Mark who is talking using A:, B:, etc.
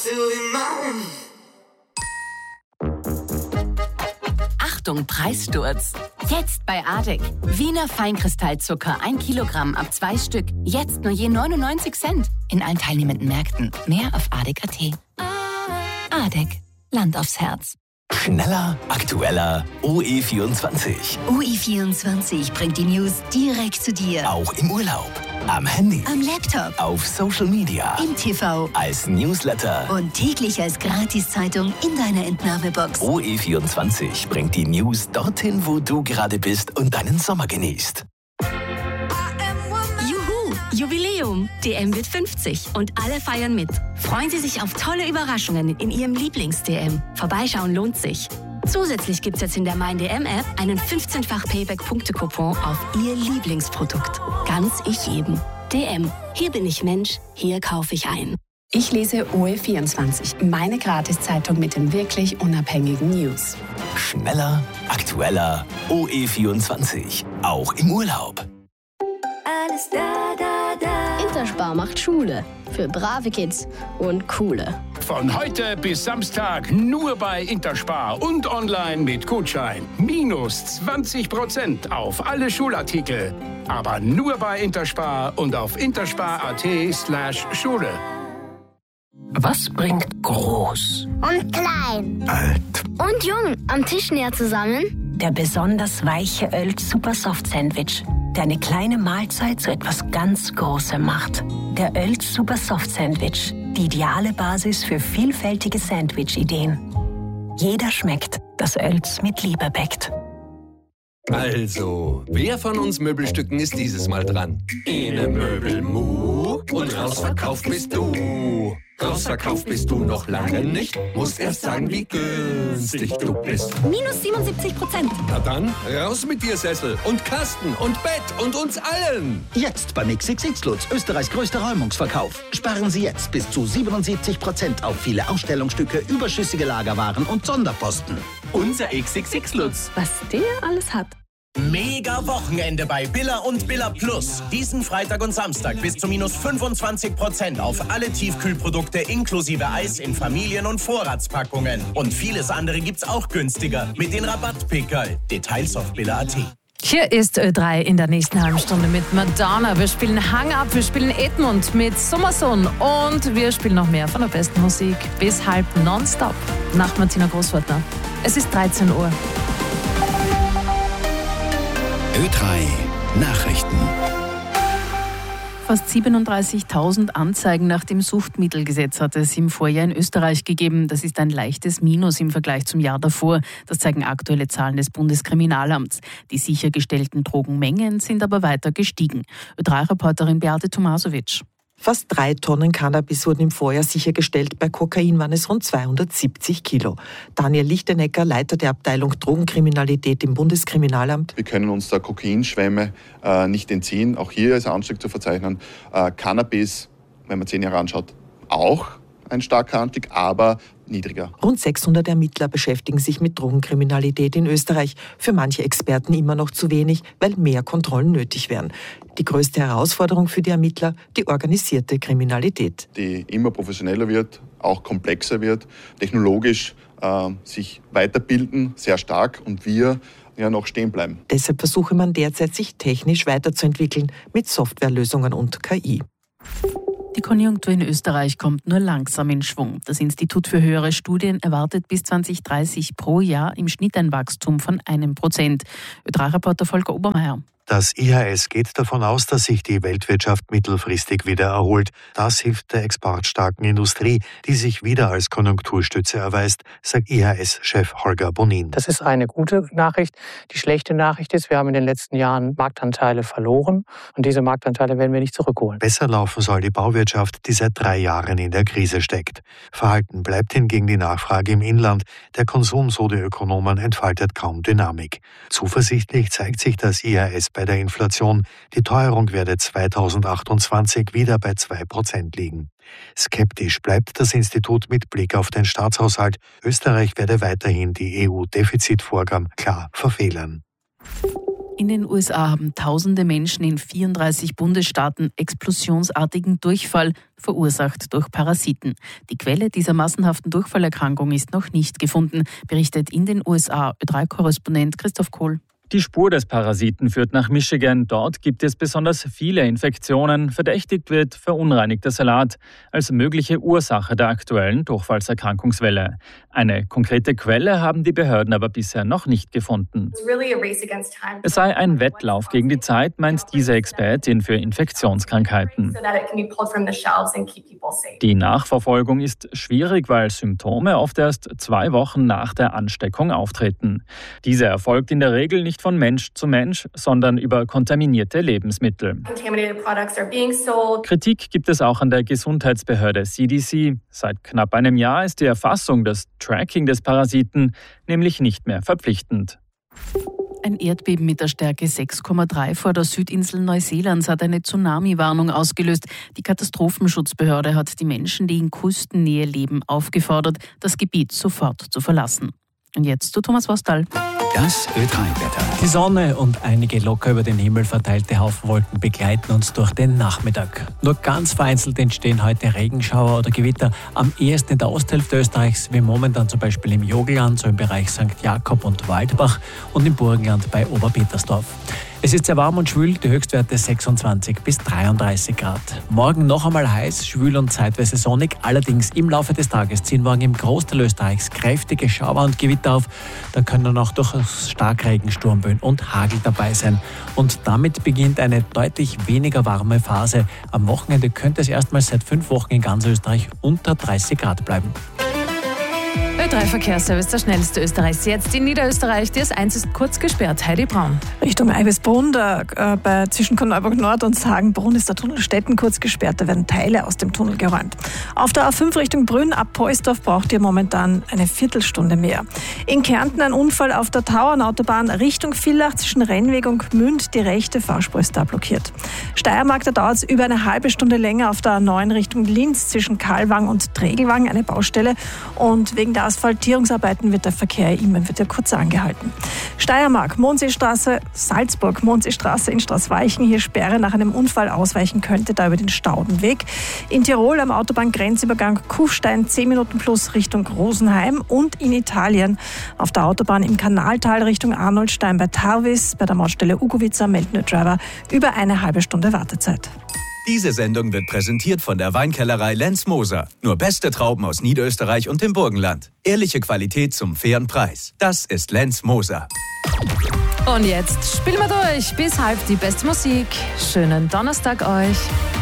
A: Achtung, Preissturz. Jetzt bei Adek. Wiener Feinkristallzucker 1 Kilogramm ab 2 Stück. Jetzt nur je 99 Cent. In allen teilnehmenden Märkten. Mehr auf adek.at. Adek. Land aufs Herz.
B: Schneller, aktueller, OE24.
C: OE24 bringt die News direkt zu dir.
B: Auch im Urlaub, am Handy,
C: am Laptop,
B: auf Social Media,
C: im TV,
B: als Newsletter
C: und täglich als Gratiszeitung in deiner Entnahmebox.
B: OE24 bringt die News dorthin, wo du gerade bist und deinen Sommer genießt.
D: Juhu, Jubiläum. DM wird 50 und alle feiern mit. Freuen Sie sich auf tolle Überraschungen in Ihrem Lieblings-DM. Vorbeischauen lohnt sich. Zusätzlich gibt es jetzt in der Mein DM-App einen 15-fach Payback-Punkte-Coupon auf Ihr Lieblingsprodukt. Ganz ich jedem. DM. Hier bin ich Mensch, hier kaufe ich ein.
E: Ich lese OE24, meine Gratiszeitung mit den wirklich unabhängigen News.
B: Schneller, aktueller, OE24. Auch im Urlaub.
F: Alles da, da, da. Interspar macht Schule. Für brave Kids und coole.
G: Von heute bis Samstag nur bei Interspar und online mit Gutschein. Minus 20% auf alle Schulartikel. Aber nur bei Interspar und auf interspar.at/Schule.
H: Was bringt groß
I: und klein,
J: alt
I: und jung am Tisch näher zusammen?
K: Der besonders weiche Oelz Super Soft Sandwich, der eine kleine Mahlzeit zu etwas ganz Großem macht. Der Oelz Super Soft Sandwich, die ideale Basis für vielfältige Sandwich-Ideen. Jeder schmeckt, das Oelz mit Liebe bäckt.
L: Also, wer von uns Möbelstücken ist dieses Mal dran? Ene Möbelmu und rausverkauft bist du. Rausverkauft bist du noch lange nicht. Musst erst sagen, wie günstig du bist.
D: Minus 77%.
L: Na dann, raus mit dir, Sessel und Kasten und Bett und uns allen.
M: Jetzt beim XXX Lutz, Österreichs größter Räumungsverkauf. Sparen Sie jetzt bis zu 77% auf viele Ausstellungsstücke, überschüssige Lagerwaren und Sonderposten.
B: Unser XXX Lutz.
E: Was der alles hat.
N: Mega Wochenende bei Billa und Billa Plus. Diesen Freitag und Samstag bis zu minus 25% auf alle Tiefkühlprodukte inklusive Eis in Familien- und Vorratspackungen. Und vieles andere gibt's auch günstiger mit den Rabattpickerl. Details auf billa.at.
O: Hier ist Ö3 in der nächsten halben Stunde mit Madonna. Wir spielen Hang Up, wir spielen Edmund mit Summerson und wir spielen noch mehr von der besten Musik bis halb nonstop nach Martina Großwartner. Es ist 13 Uhr.
B: Ö3 Nachrichten.
O: Fast 37.000 Anzeigen nach dem Suchtmittelgesetz hat es im Vorjahr in Österreich gegeben. Das ist ein leichtes Minus im Vergleich zum Jahr davor. Das zeigen aktuelle Zahlen des Bundeskriminalamts. Die sichergestellten Drogenmengen sind aber weiter gestiegen. Ö3-Reporterin Beate Tomasovic.
P: Fast 3 Tonnen Cannabis wurden im Vorjahr sichergestellt. Bei Kokain waren es rund 270 Kilo. Daniel Lichtenecker, Leiter der Abteilung Drogenkriminalität im Bundeskriminalamt.
Q: Wir können uns der Kokainschwemme nicht entziehen. Auch hier ist ein Anstieg zu verzeichnen. Cannabis, wenn man 10 Jahre anschaut, auch ein starker Anstieg, aber niedriger.
P: Rund 600 Ermittler beschäftigen sich mit Drogenkriminalität in Österreich. Für manche Experten immer noch zu wenig, weil mehr Kontrollen nötig wären. Die größte Herausforderung für die Ermittler, die organisierte Kriminalität.
Q: Die immer professioneller wird, auch komplexer wird, technologisch sich weiterbilden, sehr stark, und wir ja noch stehen bleiben.
P: Deshalb versuche man derzeit, sich technisch weiterzuentwickeln mit Softwarelösungen und KI.
O: Die Konjunktur in Österreich kommt nur langsam in Schwung. Das Institut für höhere Studien erwartet bis 2030 pro Jahr im Schnitt ein Wachstum von 1%. Ö3-Reporter Volker Obermeier.
R: Das IHS geht davon aus, dass sich die Weltwirtschaft mittelfristig wieder erholt. Das hilft der exportstarken Industrie, die sich wieder als Konjunkturstütze erweist, sagt IHS-Chef Holger Bonin.
S: Das ist eine gute Nachricht. Die schlechte Nachricht ist, wir haben in den letzten Jahren Marktanteile verloren und diese Marktanteile werden wir nicht zurückholen.
R: Besser laufen soll die Bauwirtschaft, die seit 3 Jahren in der Krise steckt. Verhalten bleibt hingegen die Nachfrage im Inland. Der Konsum, so die Ökonomen, entfaltet kaum Dynamik. Zuversichtlich zeigt sich das IHS bei der Inflation. Die Teuerung werde 2028 wieder bei 2% liegen. Skeptisch bleibt das Institut mit Blick auf den Staatshaushalt. Österreich werde weiterhin die EU-Defizitvorgaben klar verfehlen.
O: In den USA haben tausende Menschen in 34 Bundesstaaten explosionsartigen Durchfall, verursacht durch Parasiten. Die Quelle dieser massenhaften Durchfallerkrankung ist noch nicht gefunden, berichtet in den USA Ö3-Korrespondent Christoph Kohl.
J: Die Spur des Parasiten führt nach Michigan. Dort gibt es besonders viele Infektionen. Verdächtigt wird verunreinigter Salat als mögliche Ursache der aktuellen Durchfallserkrankungswelle. Eine konkrete Quelle haben die Behörden aber bisher noch nicht gefunden. Es sei ein Wettlauf gegen die Zeit, meint diese Expertin für Infektionskrankheiten. Die Nachverfolgung ist schwierig, weil Symptome oft erst 2 Wochen nach der Ansteckung auftreten. Diese erfolgt in der Regel nicht von Mensch zu Mensch, sondern über kontaminierte Lebensmittel. Kritik gibt es auch an der Gesundheitsbehörde CDC. Seit knapp einem Jahr ist die Erfassung, das Tracking des Parasiten nämlich nicht mehr verpflichtend.
O: Ein Erdbeben mit der Stärke 6,3 vor der Südinsel Neuseelands hat eine Tsunami-Warnung ausgelöst. Die Katastrophenschutzbehörde hat die Menschen, die in Küstennähe leben, aufgefordert, das Gebiet sofort zu verlassen. Und jetzt zu Thomas Wostal.
B: Das Ö3-Wetter.
T: Die Sonne und einige locker über den Himmel verteilte Haufenwolken begleiten uns durch den Nachmittag. Nur ganz vereinzelt entstehen heute Regenschauer oder Gewitter, am ehesten in der Osthälfte Österreichs, wie momentan zum Beispiel im Jogelland, so im Bereich St. Jakob und Waldbach und im Burgenland bei Oberpetersdorf. Es ist sehr warm und schwül, die Höchstwerte 26 bis 33 Grad. Morgen noch einmal heiß, schwül und zeitweise sonnig. Allerdings im Laufe des Tages ziehen morgen im Großteil Österreichs kräftige Schauer und Gewitter auf. Da können auch durchaus Starkregen, Sturmböen und Hagel dabei sein. Und damit beginnt eine deutlich weniger warme Phase. Am Wochenende könnte es erstmals seit 5 Wochen in ganz Österreich unter 30 Grad bleiben.
O: Ö3-Verkehrsservice, der schnellste Österreichs. Jetzt in Niederösterreich, die S1 ist kurz gesperrt. Heidi Braun.
U: Richtung Eibisbrunn, zwischen Korneuburg Nord und Sagenbrunn ist der Tunnel Stetten kurz gesperrt. Da werden Teile aus dem Tunnel geräumt. Auf der A5 Richtung Brünn ab Poisdorf braucht ihr momentan eine Viertelstunde mehr. In Kärnten ein Unfall auf der Tauernautobahn Richtung Villach zwischen Rennweg und Gmünd. Die rechte Fahrspur ist da blockiert. Steiermark, da dauert es über eine halbe Stunde länger auf der A9 Richtung Linz zwischen Kalwang und Tregelwang, eine Baustelle. Und wegen der Asphaltierungsarbeiten wird der Verkehr immer wieder kurz angehalten. Steiermark, Mondseestraße, Salzburg, Mondseestraße in Straßweichen. Hier Sperre nach einem Unfall, ausweichen könnte da über den Staudenweg. In Tirol am Autobahngrenzübergang Kufstein 10 Minuten plus Richtung Rosenheim. Und in Italien auf der Autobahn im Kanaltal Richtung Arnoldstein bei Tarvis bei der Mautstelle Ugovica melden Driver über eine halbe Stunde Wartezeit.
V: Diese Sendung wird präsentiert von der Weinkellerei Lenz Moser. Nur beste Trauben aus Niederösterreich und dem Burgenland. Ehrliche Qualität zum fairen Preis. Das ist Lenz Moser.
O: Und jetzt spielen wir durch. Bis halb die beste Musik. Schönen Donnerstag euch.